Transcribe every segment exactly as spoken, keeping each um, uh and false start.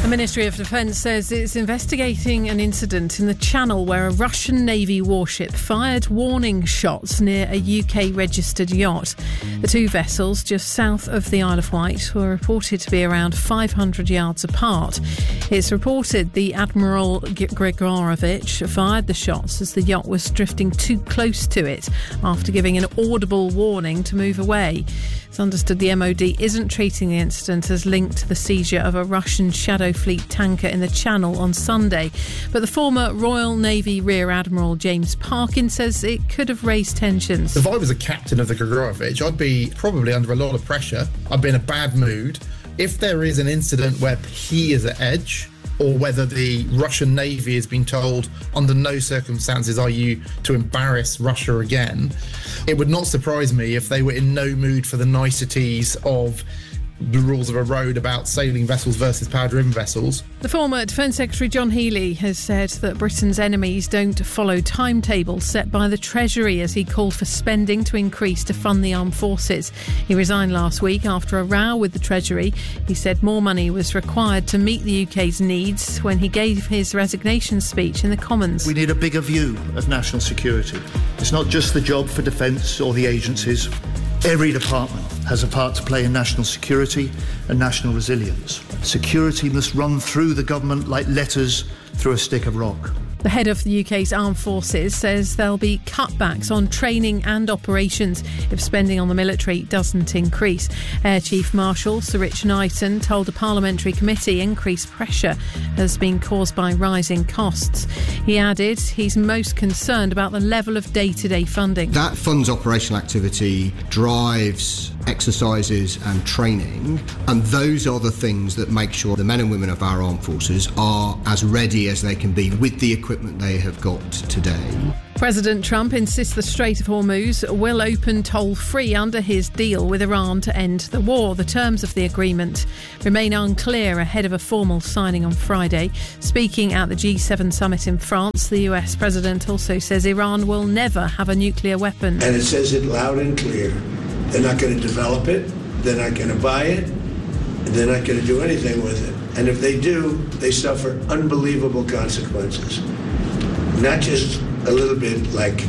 The Ministry of Defence says it's investigating an incident in the Channel where a Russian Navy warship fired warning shots near a U K-registered yacht. The two vessels, just south of the Isle of Wight, were reported to be around five hundred yards apart. It's reported the Admiral Grigorovich fired the shots as the yacht was drifting too close to it after giving an audible warning to move away. It's understood the M O D isn't treating the incident as linked to the seizure of a Russian Shadow Fleet tanker in the Channel on Sunday. But the former Royal Navy Rear Admiral James Parkin says it could have raised tensions. If I was a captain of the Grigorovich, I'd be probably under a lot of pressure. I'd be in a bad mood. If there is an incident where he is at edge, or whether the Russian Navy has been told under no circumstances are you to embarrass Russia again, it would not surprise me if they were in no mood for the niceties of the rules of a road about sailing vessels versus power-driven vessels. The former Defence Secretary John Healey has said that Britain's enemies don't follow timetables set by the Treasury as he called for spending to increase to fund the armed forces. He resigned last week after a row with the Treasury. He said more money was required to meet the U K's needs when he gave his resignation speech in the Commons. We need a bigger view of national security. It's not just the job for defence or the agencies. Every department has a part to play in national security and national resilience. Security must run through the government like letters through a stick of rock. The head of the U K's armed forces says there'll be cutbacks on training and operations if spending on the military doesn't increase. Air Chief Marshal Sir Rich Knighton told a parliamentary committee increased pressure has been caused by rising costs. He added he's most concerned about the level of day-to-day funding. That funds operational activity, drives exercises and training, and those are the things that make sure the men and women of our armed forces are as ready as they can be with the equipment they have got today. President Trump insists the Strait of Hormuz will open toll-free under his deal with Iran to end the war. The terms of the agreement remain unclear ahead of a formal signing on Friday. Speaking at the G seven summit in France, the U S president also says Iran will never have a nuclear weapon. And it says it loud and clear. They're not going to develop it, they're not going to buy it, and they're not going to do anything with it. And if they do, they suffer unbelievable consequences. Not just a little bit like,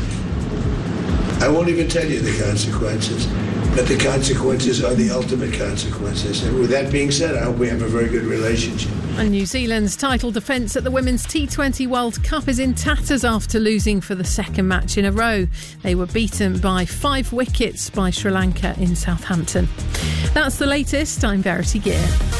I won't even tell you the consequences, but the consequences are the ultimate consequences. And with that being said, I hope we have a very good relationship. And New Zealand's title defence at the Women's T twenty World Cup is in tatters after losing for the second match in a row. They were beaten by five wickets by Sri Lanka in Southampton. That's the latest. I'm Verity Gear.